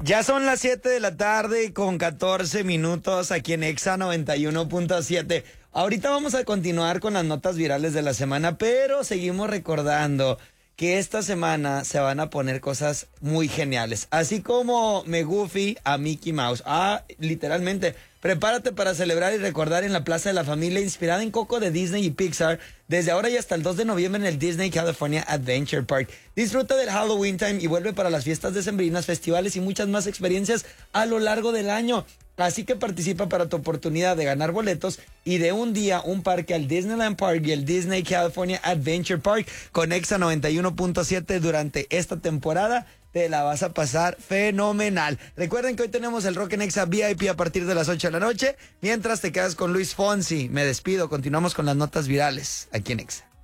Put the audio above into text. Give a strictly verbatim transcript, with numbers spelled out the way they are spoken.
Ya son las siete de la tarde con catorce minutos aquí en Exa noventa y uno punto siete. Ahorita vamos a continuar con las notas virales de la semana, pero seguimos recordando que esta semana se van a poner cosas muy geniales. Así como me Goofy a Mickey Mouse. Ah, literalmente. Prepárate para celebrar y recordar en la Plaza de la Familia, inspirada en Coco de Disney y Pixar, desde ahora y hasta el dos de noviembre en el Disney California Adventure Park. Disfruta del Halloween Time y vuelve para las fiestas decembrinas, festivales y muchas más experiencias a lo largo del año. Así que participa para tu oportunidad de ganar boletos y de un día un parque al Disneyland Park y el Disney California Adventure Park con Exa noventa y uno punto siete durante esta temporada. Te la vas a pasar fenomenal. Recuerden que hoy tenemos el Rock en Exa V I P a partir de las ocho de la noche. Mientras te quedas con Luis Fonsi. Me despido. Continuamos con las notas virales aquí en Exa.